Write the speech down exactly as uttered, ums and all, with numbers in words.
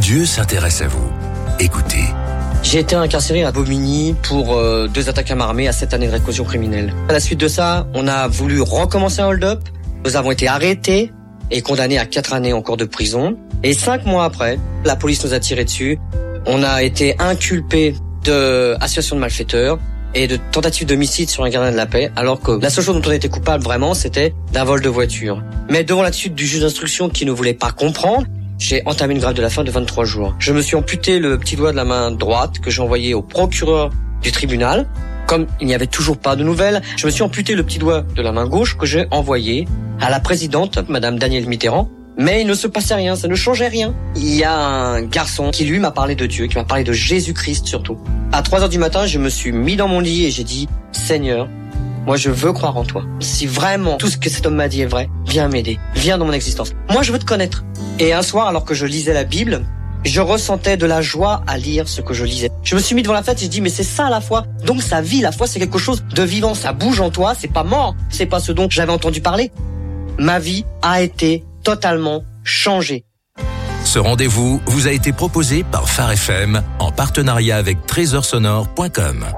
Dieu s'intéresse à vous. Écoutez. J'ai été incarcéré à Bobigny pour euh, deux attaques à main armée à sept années de réclusion criminelle. À la suite de ça, on a voulu recommencer un hold-up. Nous avons été arrêtés et condamnés à quatre années encore de prison. Et cinq mois après, la police nous a tiré dessus. On a été inculpés d'association de malfaiteurs et de tentative d'homicide sur un gardien de la paix, alors que la seule chose dont on était coupable vraiment, c'était d'un vol de voiture. Mais devant l'attitude du juge d'instruction qui ne voulait pas comprendre, j'ai entamé une grève de la faim de vingt-trois jours. Je me suis amputé le petit doigt de la main droite que j'ai envoyé au procureur du tribunal. Comme il n'y avait toujours pas de nouvelles, je me suis amputé le petit doigt de la main gauche que j'ai envoyé à la présidente, Madame Danielle Mitterrand. Mais il ne se passait rien, ça ne changeait rien. Il y a un garçon qui, lui, m'a parlé de Dieu, qui m'a parlé de Jésus-Christ surtout. À trois heures du matin, je me suis mis dans mon lit et j'ai dit « Seigneur, moi je veux croire en toi. Si vraiment tout ce que cet homme m'a dit est vrai, viens m'aider, viens dans mon existence. Moi je veux te connaître. » Et un soir, alors que je lisais la Bible, je ressentais de la joie à lire ce que je lisais. Je me suis mis devant la fête et j'ai dit « Mais c'est ça la foi. Donc ça vit, la foi c'est quelque chose de vivant, ça bouge en toi, c'est pas mort. C'est pas ce dont j'avais entendu parler. » Ma vie a été totalement changé. Ce rendez-vous vous a été proposé par Phare F M en partenariat avec trésor sonore point com.